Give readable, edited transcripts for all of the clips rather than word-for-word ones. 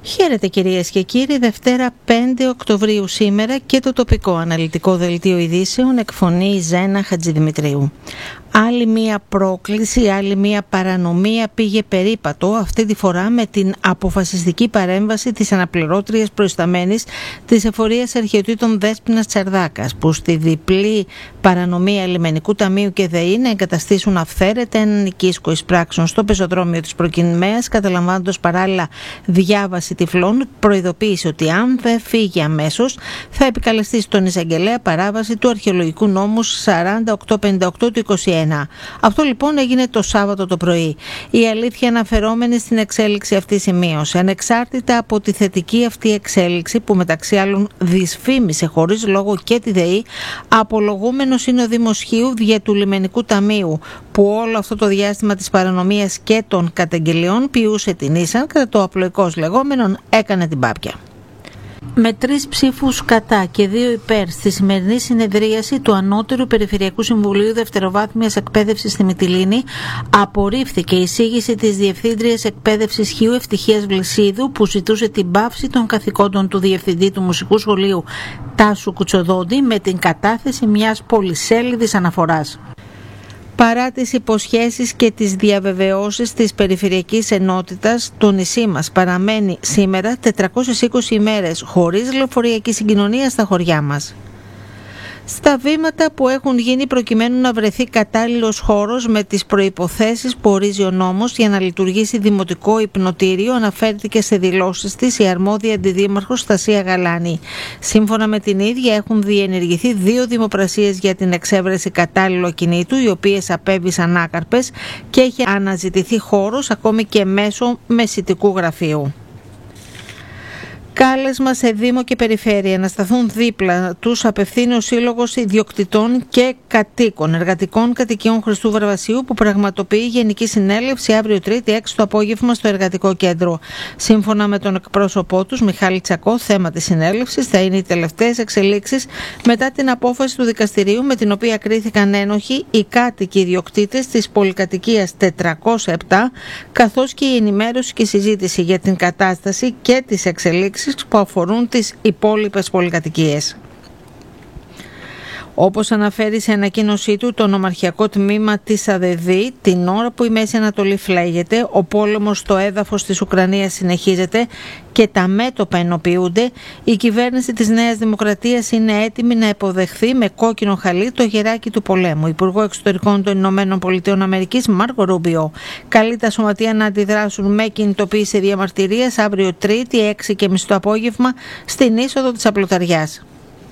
Χαίρετε κυρίες και κύριοι, Δευτέρα 5 Οκτωβρίου σήμερα και το τοπικό αναλυτικό δελτίο ειδήσεων εκφωνεί η Ζένα Χατζηδημητρίου. Άλλη μία πρόκληση, άλλη μία παρανομία πήγε περίπατο, αυτή τη φορά με την αποφασιστική παρέμβαση της αναπληρώτριας προϊσταμένης της Εφορίας Αρχαιοτήτων Δέσποινας Τσαρδάκας, που στη διπλή παρανομία Λιμενικού Ταμείου και ΔΕΗ να εγκαταστήσουν αυθαίρετα έναν οικίσκο εισπράξεων στο πεζοδρόμιο της προκειμένης, καταλαμβάνοντας παράλληλα διάβαση τυφλών, προειδοποίησε ότι αν δεν φύγει αμέσως θα επικαλεστεί στον εισαγγελέα παράβαση του αρχαιολογικού νόμου 4858 του 21. Αυτό λοιπόν έγινε το Σάββατο το πρωί. Η αλήθεια αναφερόμενη στην εξέλιξη αυτή σημείωσε. Ανεξάρτητα από τη θετική αυτή εξέλιξη που μεταξύ άλλων δυσφήμισε χωρίς λόγο και τη ΔΕΗ, απολογούμενος είναι ο Δημοσχείου δια του Λιμενικού Ταμείου, που όλο αυτό το διάστημα της παρανομίας και των καταγγελιών ποιούσε την ίσαν, κατά το απλοϊκώς λεγόμενον έκανε την πάπια. Με 3 ψήφους κατά και 2 υπέρ στη σημερινή συνεδρίαση του Ανώτερου Περιφερειακού Συμβουλίου Δευτεροβάθμιας Εκπαίδευσης στη Μυτιλήνη απορρίφθηκε η εισήγηση της Διευθύντριας Εκπαίδευσης Χίου Ευτυχίας Βλυσίδου, που ζητούσε την πάυση των καθηκόντων του Διευθυντή του Μουσικού Σχολείου Τάσου Κουτσοδόντη με την κατάθεση μιας πολυσέλιδης αναφοράς. Παρά τις υποσχέσεις και τις διαβεβαιώσεις της Περιφερειακής Ενότητας, το νησί μας παραμένει σήμερα 420 ημέρες χωρίς λεωφορειακή συγκοινωνία στα χωριά μας. Στα βήματα που έχουν γίνει προκειμένου να βρεθεί κατάλληλος χώρος με τις προϋποθέσεις που ορίζει ο νόμος για να λειτουργήσει δημοτικό υπνοτήριο, αναφέρθηκε σε δηλώσεις της η αρμόδια αντιδήμαρχος Στασία Γαλάνη. Σύμφωνα με την ίδια έχουν διενεργηθεί 2 δημοπρασίες για την εξέβρεση κατάλληλου ακινήτου, οι οποίες απέβησαν άκαρπες, και έχει αναζητηθεί χώρος ακόμη και μέσω μεσητικού γραφείου. Κάλεσμα σε Δήμο και Περιφέρεια να σταθούν δίπλα τους απευθύνει ο Σύλλογος Ιδιοκτητών και Κατοίκων Εργατικών Κατοικιών Χριστού Βαρβασίου, που πραγματοποιεί Γενική Συνέλευση αύριο Τρίτη 6 το απόγευμα στο Εργατικό Κέντρο. Σύμφωνα με τον εκπρόσωπό τους, Μιχάλη Τσακώ, θέμα της συνέλευσης θα είναι οι τελευταίες εξελίξεις μετά την απόφαση του δικαστηρίου με την οποία κρίθηκαν ένοχοι οι κάτοικοι ιδιοκτήτες της πολυκατοικίας 407, καθώς και η ενημέρωση και συζήτηση για την κατάσταση και τις εξελίξεις που αφορούν τις υπόλοιπες πολυκατοικίες. Όπως αναφέρει σε ανακοίνωσή του το νομαρχιακό τμήμα της ΑΔΔ, την ώρα που η Μέση Ανατολή φλέγεται, ο πόλεμος στο έδαφος της Ουκρανίας συνεχίζεται και τα μέτωπα ενοποιούνται, η κυβέρνηση της Νέας Δημοκρατίας είναι έτοιμη να υποδεχθεί με κόκκινο χαλί το γεράκι του πολέμου. Υπουργό Εξωτερικών των Ηνωμένων Πολιτειών Αμερικής Μάρκο Ρούμπιο καλεί τα σωματεία να αντιδράσουν με κινητοποίηση διαμαρτυρίας αύριο Τρίτη 6:30 το απόγευμα στην είσοδο της Απλωταριάς.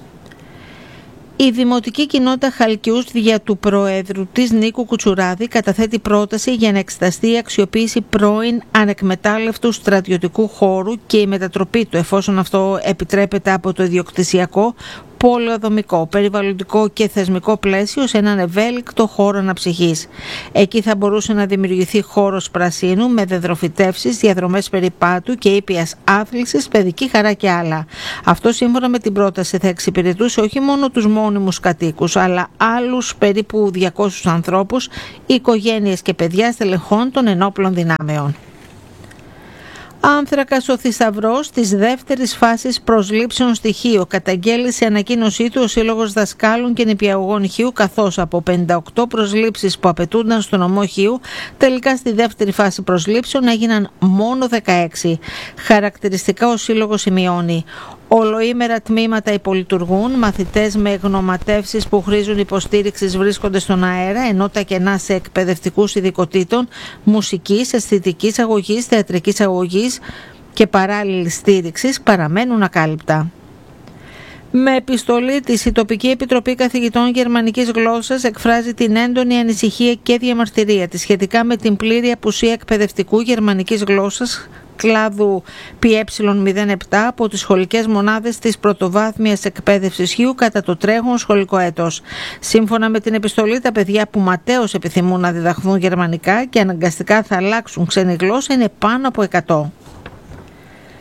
Η Δημοτική Κοινότητα Χαλκιούς δια του Προέδρου της Νίκου Κουτσουράδη καταθέτει πρόταση για να εξεταστεί η αξιοποίηση πρώην ανεκμετάλλευτου στρατιωτικού χώρου και η μετατροπή του, εφόσον αυτό επιτρέπεται από το ιδιοκτησιακό, πολεοδομικό, περιβαλλοντικό και θεσμικό πλαίσιο, σε έναν ευέλικτο χώρο αναψυχής. Εκεί θα μπορούσε να δημιουργηθεί χώρος πρασίνου με δεδροφυτεύσεις, διαδρομές περιπάτου και ήπιας άθλησης, παιδική χαρά και άλλα. Αυτό σύμφωνα με την πρόταση θα εξυπηρετούσε όχι μόνο τους μόνιμους κατοίκους, αλλά άλλους περίπου 200 ανθρώπους, οικογένειες και παιδιά στελεχών των ενόπλων δυνάμεων. Άνθρακας ο θησαυρός της δεύτερης φάσης προσλήψεων στη Χίο, καταγγέλει σε ανακοίνωσή του ο Σύλλογος Δασκάλων και Νηπιαγωγών Χίου, καθώς από 58 προσλήψεις που απαιτούνταν στο νομό Χίου, τελικά στη δεύτερη φάση προσλήψεων έγιναν μόνο 16. Χαρακτηριστικά ο Σύλλογος σημειώνει: ολοήμερα τμήματα υπολειτουργούν, μαθητές με γνωματεύσεις που χρήζουν υποστήριξης βρίσκονται στον αέρα, ενώ τα κενά σε εκπαιδευτικούς ειδικοτήτων, μουσικής, αισθητικής αγωγής, θεατρικής αγωγής και παράλληλης στήριξης παραμένουν ακάλυπτα. Με επιστολή της, η Τοπική Επιτροπή Καθηγητών Γερμανικής Γλώσσας εκφράζει την έντονη ανησυχία και διαμαρτυρία της σχετικά με την πλήρη απουσία εκπαιδευτικού γερμανικής γλώσσας κλάδου ΠΕ07 από τις σχολικές μονάδες της πρωτοβάθμιας εκπαίδευσης Χίου κατά το τρέχον σχολικό έτος. Σύμφωνα με την επιστολή, τα παιδιά που ματέως επιθυμούν να διδαχθούν γερμανικά και αναγκαστικά θα αλλάξουν ξένη γλώσσα είναι πάνω από 100.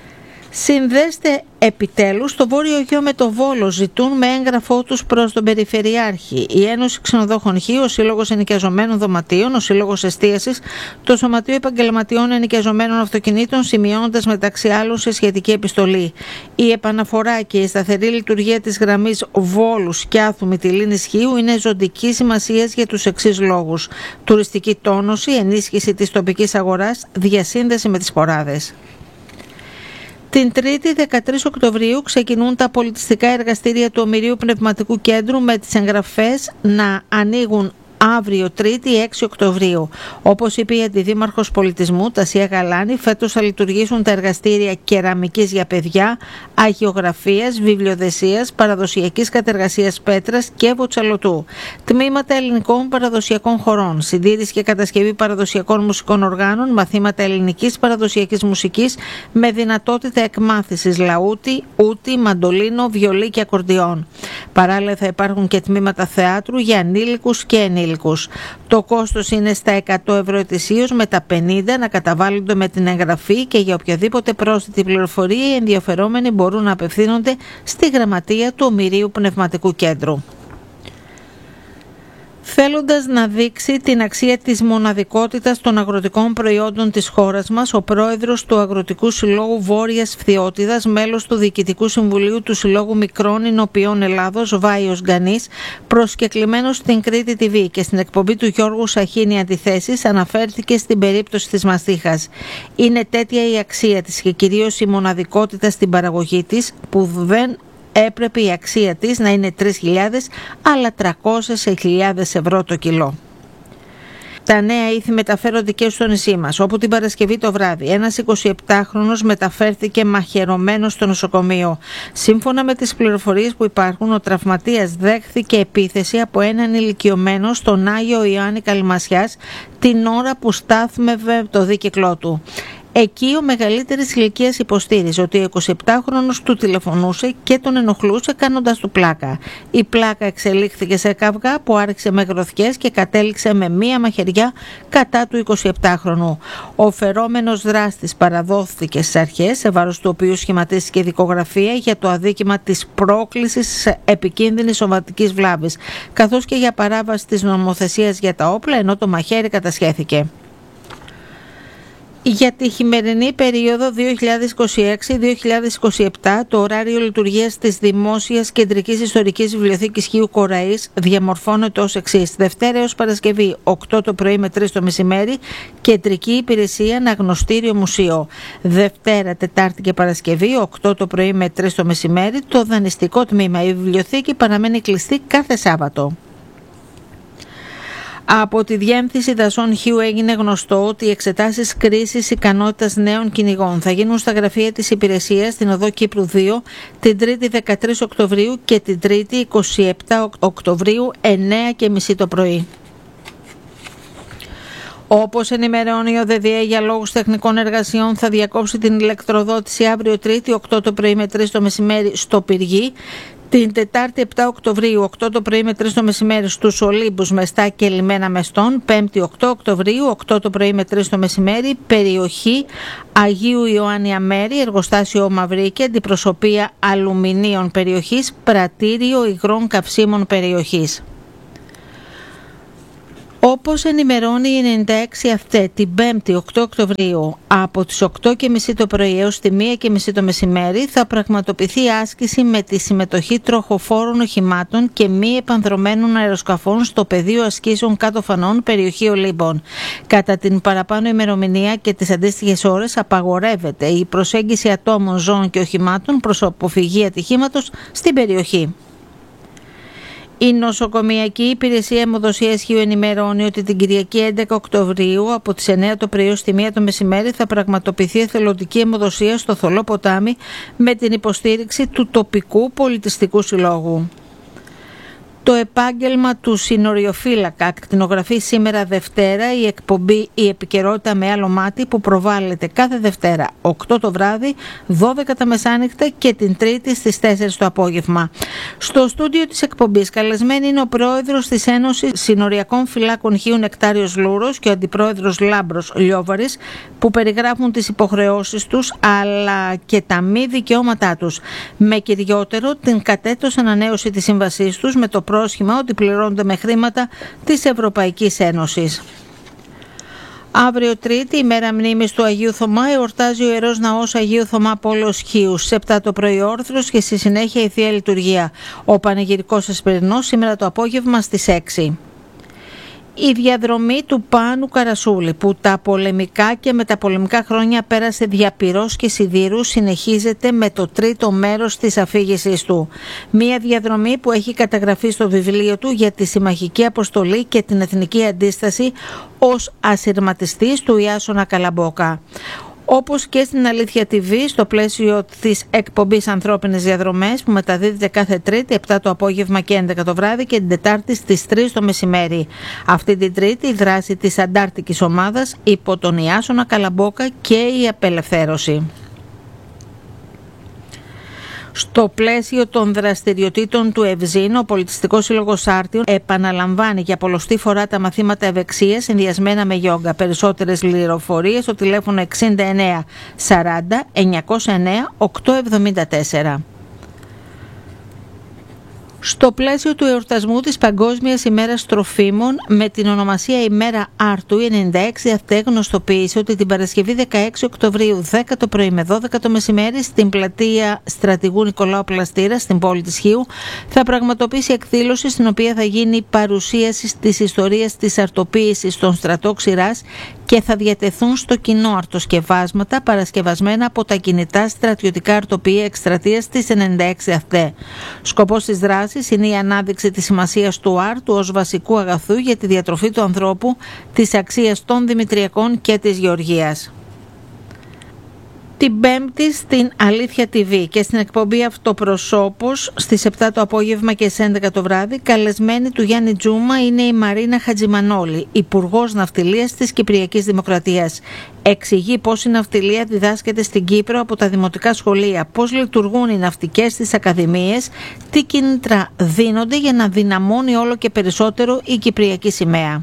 Συνδέστε επιτέλους το Βόρειο Αιγαίο με το Βόλο, ζητούν με έγγραφό τους προς τον Περιφερειάρχη. Η Ένωση Ξενοδόχων Χ, ο Σύλλογος Ενοικιαζομένων Δωματίων, ο Σύλλογος Εστίασης, το Σωματείο Επαγγελματιών Ενοικιαζομένων Αυτοκινήτων, σημειώνοντας μεταξύ άλλων σε σχετική επιστολή. Η επαναφορά και η σταθερή λειτουργία της γραμμής Βόλου-Σκιάθου-Μυτιλήνης Χίου είναι ζωτική σημασία για τους εξής λόγους: τουριστική τόνωση, ενίσχυση της τοπικής αγοράς, διασύνδεση με τις χωράδες. Την 3η 13 Οκτωβρίου ξεκινούν τα πολιτιστικά εργαστήρια του Ομηρίου Πνευματικού Κέντρου με τις εγγραφές να ανοίγουν αύριο 3η 6 Οκτωβρίου. Όπως είπε η Αντιδήμαρχος Πολιτισμού Τασία Γαλάνη, φέτος θα λειτουργήσουν τα εργαστήρια κεραμικής για παιδιά, αγιογραφίας, βιβλιοδεσίας, παραδοσιακής κατεργασίας πέτρας και βοτσαλωτού, τμήματα ελληνικών παραδοσιακών χορών, συντήρηση και κατασκευή παραδοσιακών μουσικών οργάνων, μαθήματα ελληνικής παραδοσιακής μουσικής με δυνατότητα εκμάθησης λαούτι, ούτι, μαντολίνο, βιολί και ακορντιόν. Παράλληλα θα υπάρχουν και τμήματα θεάτρου για ανήλικους και ενήλικους. Το κόστος είναι στα 100 ευρώ ετησίως, με τα 50 να καταβάλλονται με την εγγραφή, και για οποιαδήποτε πρόσθετη πληροφορία οι ενδιαφερόμενοι μπορούν να απευθύνονται στη γραμματεία του Ομηρίου Πνευματικού Κέντρου. Θέλοντας να δείξει την αξία της μοναδικότητας των αγροτικών προϊόντων της χώρας μας, ο πρόεδρος του Αγροτικού Συλλόγου Βόρειας Φθιώτιδας, μέλος του Διοικητικού Συμβουλίου του Συλλόγου Μικρών Ινοποιών Ελλάδος, Βάιος Γκανής, προσκεκλημένος στην Κρήτη TV και στην εκπομπή του Γιώργου Σαχίνη Αντιθέσεις, αναφέρθηκε στην περίπτωση της μαστίχας. Είναι τέτοια η αξία της και κυρίως η μοναδικότητα στην παραγωγή της, που δεν έπρεπε η αξία της να είναι 3.000 αλλά 300.000 ευρώ το κιλό. Τα νέα ήθη μεταφέρονται και στο νησί μας, όπου την Παρασκευή το βράδυ ένας 27χρονος μεταφέρθηκε μαχαιρωμένος στο νοσοκομείο. Σύμφωνα με τις πληροφορίες που υπάρχουν, ο τραυματίας δέχθηκε επίθεση από έναν ηλικιωμένο στον Άγιο Ιωάννη Καλμασιάς την ώρα που στάθμευε το δίκυκλό του. Εκεί ο μεγαλύτερης ηλικίας υποστήριζε ότι ο 27χρονος του τηλεφωνούσε και τον ενοχλούσε κάνοντας του πλάκα. Η πλάκα εξελίχθηκε σε καυγά που άρχισε με γροθιές και κατέληξε με μία μαχαιριά κατά του 27χρονου. Ο φερόμενος δράστης παραδόθηκε στις αρχές, σε βάρος του οποίου σχηματίστηκε δικογραφία για το αδίκημα της πρόκλησης επικίνδυνης σωματικής βλάβης, καθώς και για παράβαση της νομοθεσίας για τα όπλα, ενώ το μαχαίρι κατασχέθηκε. Για τη χειμερινή περίοδο 2026-2027, το ωράριο λειτουργίας της Δημόσιας Κεντρικής Ιστορικής Βιβλιοθήκης Χίου Κοραής διαμορφώνεται ως εξής: Δευτέρα έως Παρασκευή 8 το πρωί με 3 το μεσημέρι, κεντρική υπηρεσία αναγνωστήριο μουσείο. Δευτέρα, Τετάρτη και Παρασκευή 8 το πρωί με 3 το μεσημέρι, το δανειστικό τμήμα. Η βιβλιοθήκη παραμένει κλειστή κάθε Σάββατο. Από τη Διεύθυνση Δασών Χίου έγινε γνωστό ότι οι εξετάσεις κρίσης ικανότητας νέων κυνηγών θα γίνουν στα γραφεία της υπηρεσίας στην οδό Κύπρου 2 την 3η 13 Οκτωβρίου και την 3η 27 Οκτωβρίου 9:30 το πρωί. Όπως ενημερώνει ο ΔΔΕ, για λόγους τεχνικών εργασιών θα διακόψει την ηλεκτροδότηση αύριο 3η 8 το πρωί με 3 το μεσημέρι στο Πυργή, την Τετάρτη 7 Οκτωβρίου 8 το πρωί με 3 το μεσημέρι στους Ολύμπους Μεστά και Λιμένα Μεστών, 5η 8 Οκτωβρίου 8 το πρωί με 3 το μεσημέρι περιοχή Αγίου Ιωάννη Αμέρη, εργοστάσιο Μαυρίκη, αντιπροσωπεία αλουμινίων περιοχής, πρατήριο υγρών καυσίμων περιοχής. Όπως ενημερώνει η 96 ΑΦΤΕ, την 5η 8 Οκτωβρίου από τις 8:30 το πρωί έως τη 1:30 το μεσημέρι θα πραγματοποιηθεί άσκηση με τη συμμετοχή τροχοφόρων οχημάτων και μη επανδρομένων αεροσκαφών στο πεδίο ασκήσεων κάτω Φανών, περιοχή Ολύμπων. Κατά την παραπάνω ημερομηνία και τις αντίστοιχες ώρες απαγορεύεται η προσέγγιση ατόμων, ζώων και οχημάτων προς αποφυγή ατυχήματος στην περιοχή. Η Νοσοκομιακή Υπηρεσία Αιμοδοσίας Χίου ενημερώνει ότι την Κυριακή 11 Οκτωβρίου από τις 9 το πρωί ως τη 1 το μεσημέρι θα πραγματοποιηθεί εθελοντική αιμοδοσία στο Θολό Ποτάμι με την υποστήριξη του τοπικού πολιτιστικού συλλόγου. Το επάγγελμα του συνοριοφύλακα ακτινογραφεί σήμερα Δευτέρα η εκπομπή «Η επικαιρότητα με άλλο μάτι» που προβάλλεται κάθε Δευτέρα 8 το βράδυ, 12 τα μεσάνυχτα και την Τρίτη στις 4 το απόγευμα. Στο στούντιο της εκπομπής καλεσμένη είναι ο πρόεδρος της Ένωσης Συνοριακών Φυλάκων Χίου Νεκτάριος Λούρος και ο αντιπρόεδρος Λάμπρος Λιόβαρης, που περιγράφουν τις υποχρεώσεις τους αλλά και τα μη δικαιώματά τους, με κυριότερο την κατέτος ανανέωση της σύμβασής τους με το πρόσχημα ότι πληρώνονται με χρήματα της Ευρωπαϊκής Ένωσης. Αύριο Τρίτη, ημέρα μνήμης του Αγίου Θωμά, εορτάζει ο Ιερός Ναός Αγίου Θωμά Πόλος Χίου. Σε 7 το πρωί όρθρος και στη συνέχεια η Θεία Λειτουργία. Ο Πανηγυρικός Εσπερινός σήμερα το απόγευμα στις 6. Η διαδρομή του Πάνου Καρασούλη, που τα πολεμικά και μεταπολεμικά χρόνια πέρασε δια πυρός και σιδήρου, συνεχίζεται με το τρίτο μέρος της αφήγησής του. Μία διαδρομή που έχει καταγραφεί στο βιβλίο του για τη Συμμαχική Αποστολή και την Εθνική Αντίσταση ως ασυρματιστής του Ιάσονα Καλαμπόκα. Όπως και στην Αλήθεια TV, στο πλαίσιο της εκπομπής Ανθρώπινες Διαδρομές, που μεταδίδεται κάθε Τρίτη 7 το απόγευμα και 11 το βράδυ και την Τετάρτη στις 3 το μεσημέρι. Αυτή την Τρίτη η δράση της Αντάρτικης Ομάδας υπό τον Ιάσονα Καλαμπόκα και η απελευθέρωση. Στο πλαίσιο των δραστηριοτήτων του ΕΒΖΙΝ, ο Πολιτιστικός Σύλλογος Άρτιων επαναλαμβάνει για πολλοστή φορά τα μαθήματα ευεξίας συνδυασμένα με γιόγκα. Περισσότερες πληροφορίες στο τηλέφωνο 69 40 909 874. Στο πλαίσιο του εορτασμού της Παγκόσμιας ημέρας τροφίμων με την ονομασία ημέρα Άρτου, η 96 ΑΘΕ γνωστοποίησε ότι την Παρασκευή 16 Οκτωβρίου 10 το πρωί με 12 το μεσημέρι στην πλατεία Στρατηγού Νικολάου Πλαστήρα στην πόλη της Χίου θα πραγματοποιήσει εκδήλωση στην οποία θα γίνει παρουσίαση της ιστορίας της αρτοποίησης στον στρατό Ξηράς και θα διατεθούν στο κοινό αρτοσκευάσματα παρασκευασμένα από τα κινητά στρατιωτικά αρτοπία εκστρατείας της 96 ΑΘΕ. Σκοπός της δράσης είναι η ανάδειξη της σημασίας του άρτου ως βασικού αγαθού για τη διατροφή του ανθρώπου, της αξίας των Δημητριακών και της Γεωργίας. Την Πέμπτη στην Αλήθεια TV και στην εκπομπή Αυτοπροσώπος στις 7 το απόγευμα και στις 11 το βράδυ, καλεσμένη του Γιάννη Τζούμα είναι η Μαρίνα Χατζημανόλη, Υπουργός Ναυτιλίας της Κυπριακής Δημοκρατίας. Εξηγεί πώς η ναυτιλία διδάσκεται στην Κύπρο από τα δημοτικά σχολεία, πώς λειτουργούν οι ναυτικές στις ακαδημίες, τι κίνητρα δίνονται για να δυναμώνει όλο και περισσότερο η Κυπριακή σημαία.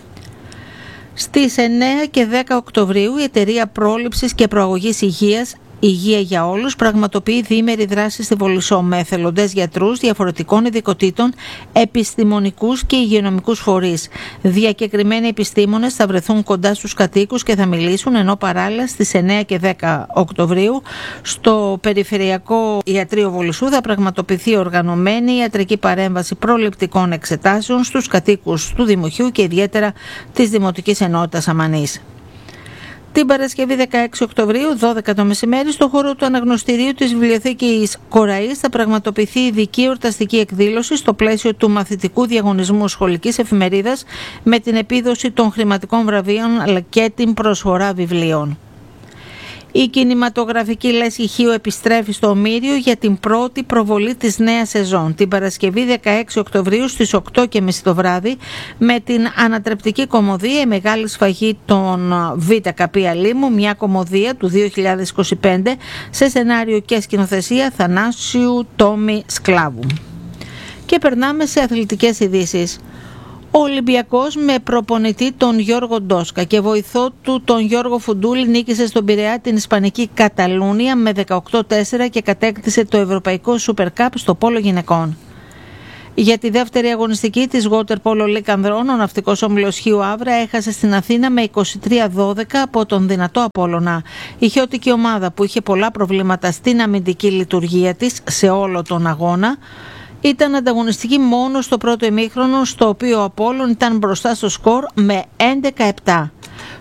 Στις 9 και 10 Οκτωβρίου η Εταιρεία Πρόληψης και Προαγωγής Υγείας Υγεία για Όλους πραγματοποιεί διήμερη δράση στη Βολισσό με εθελοντές γιατρούς διαφορετικών ειδικοτήτων, επιστημονικούς και υγειονομικούς φορείς. Διακεκριμένοι επιστήμονες θα βρεθούν κοντά στους κατοίκους και θα μιλήσουν, ενώ παράλληλα στις 9 και 10 Οκτωβρίου στο Περιφερειακό Ιατρείο Βολισσού θα πραγματοποιηθεί οργανωμένη ιατρική παρέμβαση προληπτικών εξετάσεων στους κατοίκους του Δημοχείου και ιδιαίτερα της Δημοτικής Ενότητας Αμανής. Την Παρασκευή 16 Οκτωβρίου, 12 το μεσημέρι, στο χώρο του αναγνωστηρίου της Βιβλιοθήκης Κοραής θα πραγματοποιηθεί ειδική εορταστική εκδήλωση στο πλαίσιο του μαθητικού διαγωνισμού σχολικής εφημερίδας με την επίδοση των χρηματικών βραβείων αλλά και την προσφορά βιβλίων. Η κινηματογραφική λέσχη Χίου επιστρέφει στο Ομήριο για την πρώτη προβολή της νέας σεζόν την Παρασκευή 16 Οκτωβρίου στις 8.30 το βράδυ με την ανατρεπτική κωμωδία «Η Μεγάλη Σφαγή των ΒΚ Αλήμου», μια κωμωδία του 2025 σε σενάριο και σκηνοθεσία Θανάσιου Τόμι Σκλάβου. Και περνάμε σε αθλητικές ειδήσεις. Ο Ολυμπιακός με προπονητή τον Γιώργο Ντόσκα και βοηθό του τον Γιώργο Φουντούλη νίκησε στον Πειραιά την Ισπανική Καταλούνια με 18-4 και κατέκτησε το Ευρωπαϊκό Super Cup στο πόλο γυναικών. Για τη δεύτερη αγωνιστική της Water Polo League Ανδρών, ο ναυτικός όμιλος Χίου Αύρα έχασε στην Αθήνα με 23-12 από τον δυνατό Απόλλωνα. Η χιώτικη ομάδα που είχε πολλά προβλήματα στην αμυντική λειτουργία της σε όλο τον αγώνα ήταν ανταγωνιστική μόνο στο πρώτο ημίχρονο, στο οποίο ο Απόλλων ήταν μπροστά στο σκορ με 11-7.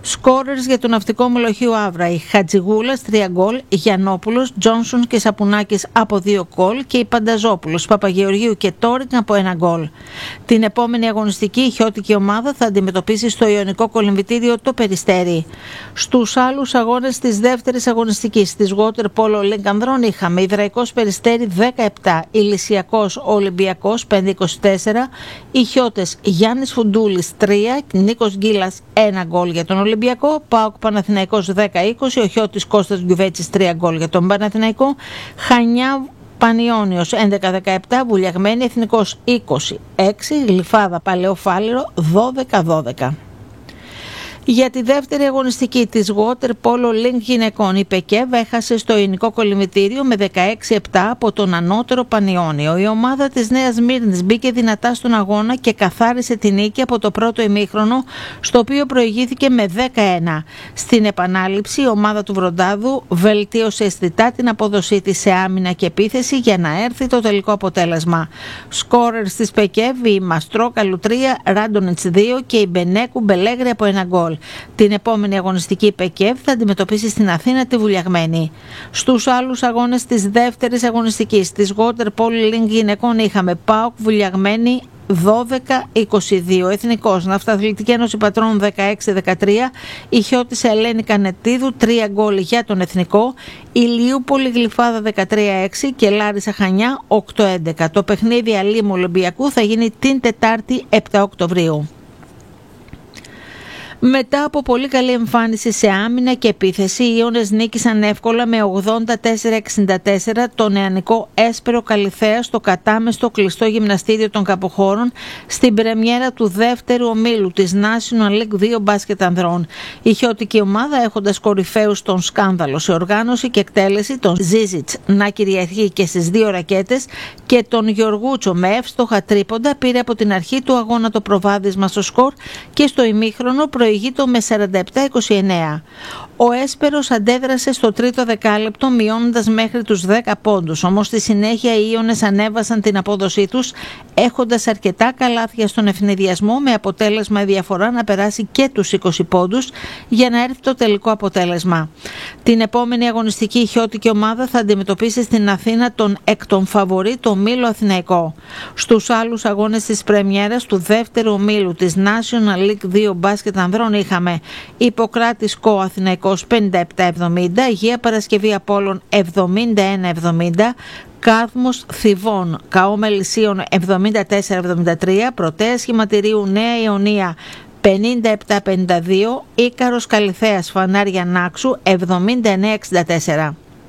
Σκόρερς για το ναυτικό Μολοχείου Αύρα. Η Χατζηγούλας 3 γκολ, Γιαννόπουλος, Τζόνσον και Σαπουνάκης από 2 γκολ και η Πανταζόπουλος, Παπαγεωργίου και Τόριν από 1 γκολ. Την επόμενη αγωνιστική η χιώτικη ομάδα θα αντιμετωπίσει στο Ιωνικό Κολυμβητήριο το Περιστέρι. Στους άλλους αγώνες της δεύτερης αγωνιστικής της Water Polo League Ανδρών είχαμε Ιδραϊκός Περιστέρι 17, Ηλυσιακός Ολυμπιακός 5-24, οι χιώτες Γιάννης Φουντούλης 3, Νίκος Γκίλας 1 γκολ για τον Ολυμπιακό, ΠΑΟΚ Παναθηναϊκός 10-20, ο χιώτης Κώστας Γκιουβέτσης 3 γκολ για τον Παναθηναϊκό, Χανιά Πανιόνιος 11-17, Βουλιαγμένη Εθνικός 20-6, Γλυφάδα Παλαιοφάλιρο 12-12. Για τη δεύτερη αγωνιστική της Water Polo League γυναικών η ΠΕΚΕΒ έχασε στο Ιωνικό Κολυμβητήριο με 16-7 από τον ανώτερο Πανιόνιο. Η ομάδα της Νέας Μύρνης μπήκε δυνατά στον αγώνα και καθάρισε την νίκη από το πρώτο ημίχρονο, στο οποίο προηγήθηκε με 10-1. Στην επανάληψη η ομάδα του Βροντάδου βελτίωσε αισθητά την απόδοσή της σε άμυνα και επίθεση για να έρθει το τελικό αποτέλεσμα. Σκόρερς της ΠΕΚΕΒ η Μαστρόκαλου 3, Ράντονιτς 2 και η Μπενέκου Μπελέγρη από 1 γκολ. Την επόμενη αγωνιστική ΠΕΚΕΒ θα αντιμετωπίσει στην Αθήνα τη Βουλιαγμένη. Στους άλλους αγώνες της δεύτερης αγωνιστικής της Water Polo League γυναικών είχαμε ΠΑΟΚ Βουλιαγμένη 12-22, Εθνικός Ναυταθλητική Ένωση Πατρών 16-13, η χιώτης Ελένη Κανετίδου 3 γκολ για τον Εθνικό, Ηλιούπολη Γλυφάδα 13-6 και Λάρισα Χανιά 8-11. Το παιχνίδι Αλήμου Ολυμπιακού θα γίνει την Τετάρτη 7 Οκτωβρίου. Μετά από πολύ καλή εμφάνιση σε άμυνα και επίθεση, οι Ιώνες νίκησαν εύκολα με 84-64 το νεανικό Έσπερο Καλιθέα στο κατάμεστο κλειστό γυμναστήριο των Καποχώρων στην πρεμιέρα του δεύτερου ομίλου της National League 2 μπάσκετ ανδρών. Η χιώτικη ομάδα, έχοντας κορυφαίους τον Σκάνδαλο σε οργάνωση και εκτέλεση, τον Ζίζιτς να κυριαρχεί και στις 2 ρακέτες και τον Γιωργούτσο με εύστοχα τρίποντα, πήρε από την αρχή του αγώνα το προβάδισμα στο σκορ και στο ημίχρονο προηγείτο με 47-29. Ο Έσπερος αντέδρασε στο τρίτο δεκάλεπτο μειώνοντας μέχρι τους 10 πόντους, όμως στη συνέχεια οι Ιώνες ανέβασαν την απόδοσή τους έχοντας αρκετά καλάθια στον ευνηδιασμό, με αποτέλεσμα η διαφορά να περάσει και τους 20 πόντους για να έρθει το τελικό αποτέλεσμα. Την επόμενη αγωνιστική η χιώτικη ομάδα θα αντιμετωπίσει στην Αθήνα τον εκ των φαβορί το Μήλο Αθηναϊκό. Στους άλλους αγώνες της πρεμιέρας του δεύτερου ομίλου της National League 2 μπάσκετ ανδρών είχαμε Ιπποκράτης Κο Αθηναϊκός 57-70, Αγία Παρασκευή Απόλλων 71-70, Κάδμος Θηβών Καό Μελισσίων 74-73, Πρωτέας Σχηματηρίου Νέα Ιωνία 57-52, Ίκαρος Καλιθέας Φανάρια Νάξου 79-64.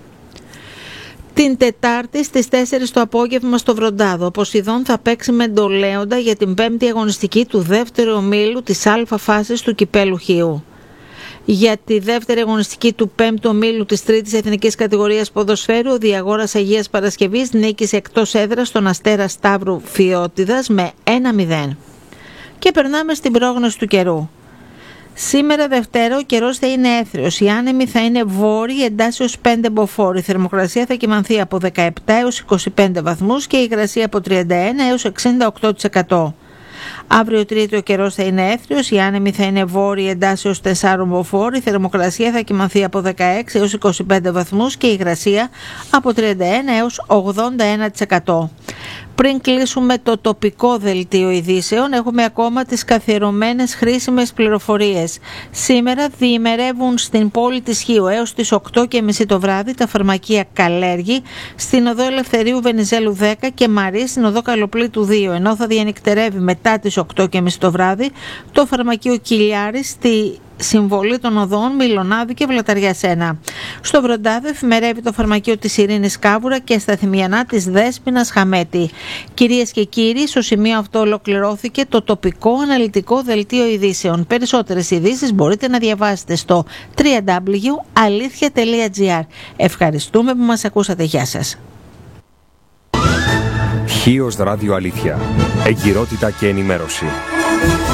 Την Τετάρτη στις 4 το απόγευμα στο Βροντάδο, ο Ποσειδών θα παίξει με Ντολέοντα για την 5η αγωνιστική του δεύτερου ομίλου της Α φάσης του Κυπέλου Χίου. Για τη δεύτερη αγωνιστική του 5ου ομίλου της 3ης εθνικής κατηγορίας ποδοσφαίρου, ο Διαγόρας Αγίας Παρασκευής νίκησε εκτός έδρας τον Αστέρα Σταύρου Φιώτιδας με 1-0. Και περνάμε στην πρόγνωση του καιρού. Σήμερα Δευτέρα ο καιρός θα είναι έθριος, οι άνεμοι θα είναι βόρειοι εντάσσεως 5 μποφόρ, η θερμοκρασία θα κυμανθεί από 17 έως 25 βαθμούς και η υγρασία από 31 έως 68%. Αύριο Τρίτη ο καιρός θα είναι έθριος, οι άνεμοι θα είναι βόρειοι εντάσσεως 4 μποφόρ, η θερμοκρασία θα κυμανθεί από 16 έως 25 βαθμούς και η υγρασία από 31 έως 81%. Πριν κλείσουμε το τοπικό δελτίο ειδήσεων, έχουμε ακόμα τις καθιερωμένες χρήσιμες πληροφορίες. Σήμερα διημερεύουν στην πόλη της Χίου έως τις 8:30 το βράδυ τα φαρμακεία Καλέργη, στην οδό Ελευθερίου Βενιζέλου 10 και Μαρή στην οδό Καλοπλήτου 2, ενώ θα διανυκτερεύει μετά τις 8:30 το βράδυ το φαρμακείο Κιλιάρη στη Συμβολή των Οδών Μιλονάδη και Βλαταριάς 1. Στο Βροντάδο εφημερεύει το φαρμακείο της Ειρήνης Κάβουρα και στα Θυμιανά της Δέσποινας Χαμέτη. Κυρίες και κύριοι, στο σημείο αυτό ολοκληρώθηκε το τοπικό αναλυτικό δελτίο ειδήσεων. Περισσότερες ειδήσεις μπορείτε να διαβάσετε στο www.alithia.gr. Ευχαριστούμε που μας ακούσατε. Γεια σας. Χίος Ράδιο Αλήθεια. Εγκυρότητα και ενημέρωση.